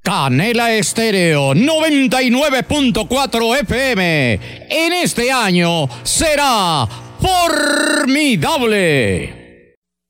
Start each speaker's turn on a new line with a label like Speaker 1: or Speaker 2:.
Speaker 1: Canela Estéreo 99.4 FM. En este año será formidable.